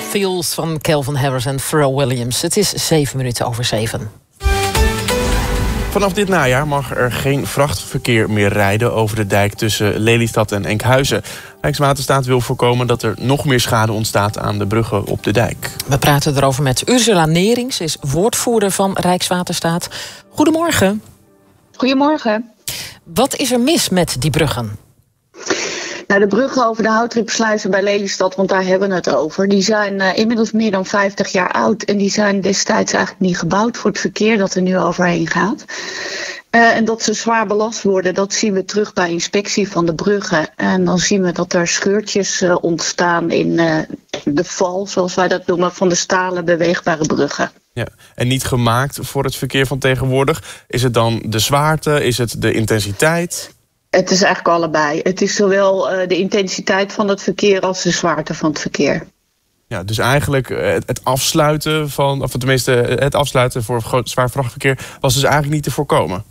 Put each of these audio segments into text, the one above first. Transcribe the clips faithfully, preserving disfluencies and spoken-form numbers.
Feels van Calvin Harris en Pharrell Williams. Het is zeven minuten over zeven. Vanaf dit najaar mag er geen vrachtverkeer meer rijden over de dijk tussen Lelystad en Enkhuizen. Rijkswaterstaat wil voorkomen dat er nog meer schade ontstaat aan de bruggen op de dijk. We praten erover met Ursula Nerings, ze is woordvoerder van Rijkswaterstaat. Goedemorgen. Goedemorgen. Wat is er mis met die bruggen? Nou, de bruggen over de Houtripsluizen bij Lelystad, want daar hebben we het over, die zijn uh, inmiddels meer dan vijftig jaar oud. En die zijn destijds eigenlijk niet gebouwd voor het verkeer dat er nu overheen gaat. Uh, en dat ze zwaar belast worden, dat zien we terug bij inspectie van de bruggen. En dan zien we dat er scheurtjes uh, ontstaan in uh, de val, zoals wij dat noemen, van de stalen beweegbare bruggen. Ja, en niet gemaakt voor het verkeer van tegenwoordig. Is het dan de zwaarte? Is het de intensiteit? Het is eigenlijk allebei. Het is zowel uh, de intensiteit van het verkeer als de zwaarte van het verkeer. Ja, dus eigenlijk het, het afsluiten van, of tenminste het afsluiten voor groot, zwaar vrachtverkeer was dus eigenlijk niet te voorkomen.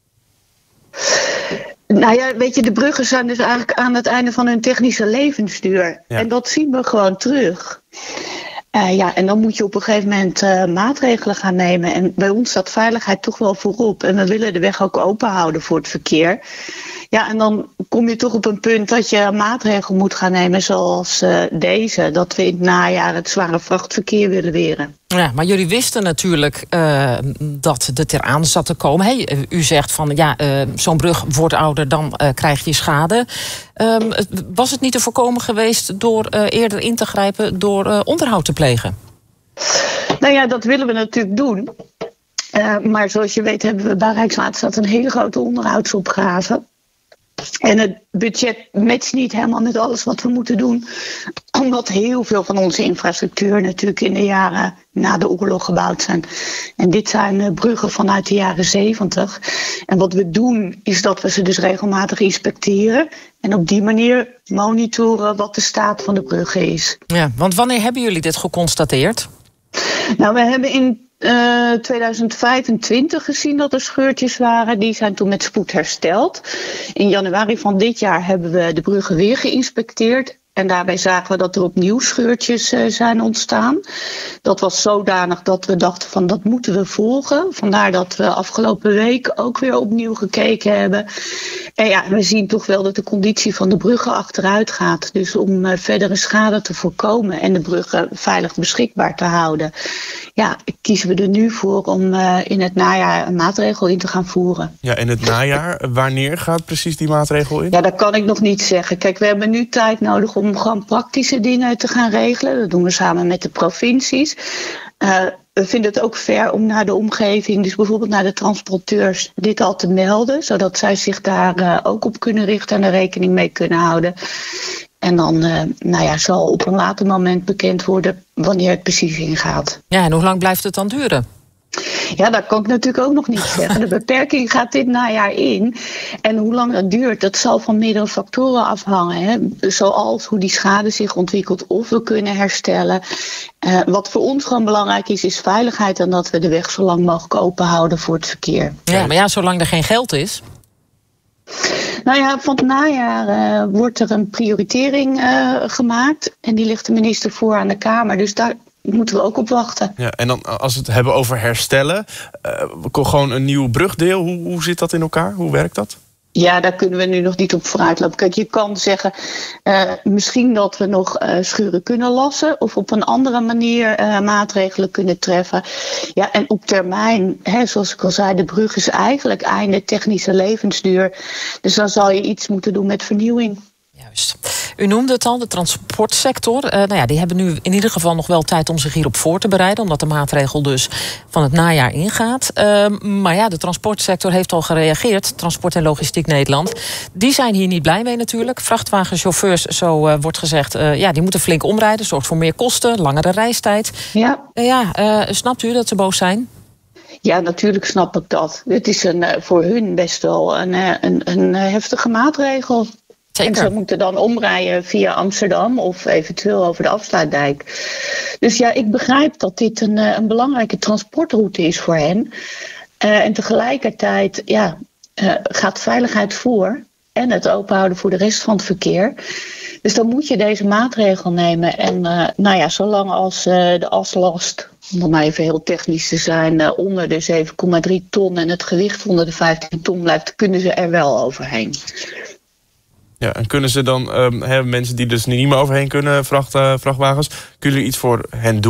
Nou ja, weet je, de bruggen zijn dus eigenlijk aan het einde van hun technische levensduur. Ja. En dat zien we gewoon terug. Uh, ja, en dan moet je op een gegeven moment uh, maatregelen gaan nemen. En bij ons staat veiligheid toch wel voorop. En we willen de weg ook open houden voor het verkeer. Ja, en dan kom je toch op een punt dat je een maatregel moet gaan nemen zoals uh, deze. Dat we in het najaar het zware vrachtverkeer willen weren. Ja, maar jullie wisten natuurlijk uh, dat het eraan zat te komen. Hey, u zegt van ja, uh, zo'n brug wordt ouder, dan uh, krijg je schade. Um, was het niet te voorkomen geweest door uh, eerder in te grijpen, door uh, onderhoud te plegen? Nou ja, dat willen we natuurlijk doen. Uh, maar zoals je weet hebben we bij Rijkswaterstaat een hele grote onderhoudsopgave. En het budget matcht niet helemaal met alles wat we moeten doen. Omdat heel veel van onze infrastructuur natuurlijk in de jaren na de oorlog gebouwd zijn. En dit zijn bruggen vanuit de jaren zeventig. En wat we doen is dat we ze dus regelmatig inspecteren. En op die manier monitoren wat de staat van de bruggen is. Ja, want wanneer hebben jullie dit geconstateerd? Nou, we hebben in Uh, tweeduizend vijfentwintig gezien dat er scheurtjes waren. Die zijn toen met spoed hersteld. In januari van dit jaar hebben we de bruggen weer geïnspecteerd. En daarbij zagen we dat er opnieuw scheurtjes uh, zijn ontstaan. Dat was zodanig dat we dachten van dat moeten we volgen. Vandaar dat we afgelopen week ook weer opnieuw gekeken hebben. En ja, we zien toch wel dat de conditie van de bruggen achteruit gaat. Dus om uh, verdere schade te voorkomen en de bruggen veilig beschikbaar te houden, ja, kiezen we er nu voor om uh, in het najaar een maatregel in te gaan voeren. Ja, in het najaar, wanneer gaat precies die maatregel in? Ja, dat kan ik nog niet zeggen. Kijk, we hebben nu tijd nodig om gewoon praktische dingen te gaan regelen. Dat doen we samen met de provincies. Uh, we vinden het ook fair om naar de omgeving, dus bijvoorbeeld naar de transporteurs, dit al te melden, zodat zij zich daar uh, ook op kunnen richten en er rekening mee kunnen houden. En dan uh, nou ja, zal op een later moment bekend worden wanneer het precies ingaat. Ja, en hoe lang blijft het dan duren? Ja, dat kan ik natuurlijk ook nog niet zeggen. De beperking gaat dit najaar in. En hoe lang dat duurt, dat zal van meerdere factoren afhangen. Hè? Zoals hoe die schade zich ontwikkelt of we kunnen herstellen. Uh, wat voor ons gewoon belangrijk is, is veiligheid en dat we de weg zo lang mogelijk open houden voor het verkeer. Ja, maar ja, zolang er geen geld is. Nou ja, van het najaar uh, wordt er een prioritering uh, gemaakt. En die ligt de minister voor aan de Kamer. Dus daar moeten we ook op wachten. Ja, en dan als we het hebben over herstellen, uh, gewoon een nieuw brugdeel. Hoe, hoe zit dat in elkaar? Hoe werkt dat? Ja, daar kunnen we nu nog niet op vooruitlopen. Kijk, je kan zeggen, uh, misschien dat we nog uh, schuren kunnen lassen of op een andere manier uh, maatregelen kunnen treffen. Ja, en op termijn, hè, zoals ik al zei, de brug is eigenlijk einde technische levensduur. Dus dan zal je iets moeten doen met vernieuwing. Juist. U noemde het al, de transportsector. Uh, nou ja, die hebben nu in ieder geval nog wel tijd om zich hierop voor te bereiden, omdat de maatregel dus van het najaar ingaat. Uh, maar ja, de transportsector heeft al gereageerd. Transport en Logistiek Nederland. Die zijn hier niet blij mee natuurlijk. Vrachtwagenchauffeurs, zo uh, wordt gezegd, uh, ja, die moeten flink omrijden. Zorgt voor meer kosten, langere reistijd. Ja, uh, ja uh, snapt u dat ze boos zijn? Ja, natuurlijk snap ik dat. Het is een, voor hun best wel een, een, een heftige maatregel. Zeker. En ze moeten dan omrijden via Amsterdam of eventueel over de Afsluitdijk. Dus ja, ik begrijp dat dit een, een belangrijke transportroute is voor hen. Uh, en tegelijkertijd ja, uh, gaat veiligheid voor. en het openhouden voor de rest van het verkeer. Dus dan moet je deze maatregel nemen. En uh, nou ja, zolang als uh, de aslast, om maar even heel technisch te zijn, uh, onder de zeven komma drie ton en het gewicht onder de vijftien ton blijft, kunnen ze er wel overheen. Ja, en kunnen ze dan, um, hè, mensen die dus niet meer overheen kunnen, vracht, uh, vrachtwagens, kunnen jullie iets voor hen doen?